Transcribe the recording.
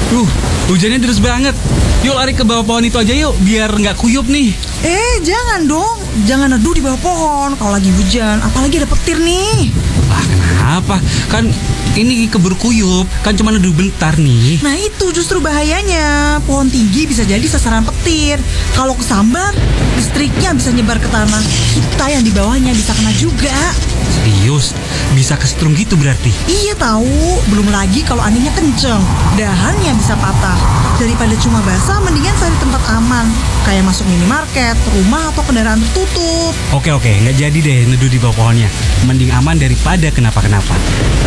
Hujannya deras banget. Yuk lari ke bawah pohon itu aja yuk, biar nggak kuyup nih. Jangan dong. Jangan neduh di bawah pohon kalau lagi hujan. Apalagi ada petir nih. Lah kenapa? Kan ini keburu kuyup, kan cuma neduh bentar nih. Nah itu justru bahayanya. Pohon tinggi bisa jadi sasaran petir. Kalau kesambar, listriknya bisa nyebar ke tanah. Kita yang di bawahnya bisa kena juga. Serius? Bisa kesetrum gitu berarti? Iya tahu. Belum lagi kalau anginnya kenceng, dahannya bisa patah. Daripada cuma basah, mendingan cari tempat aman, kayak masuk minimarket, rumah, atau kendaraan tertutup. Oke, nggak jadi deh neduh di bawah pohonnya. Mending aman daripada kenapa-kenapa.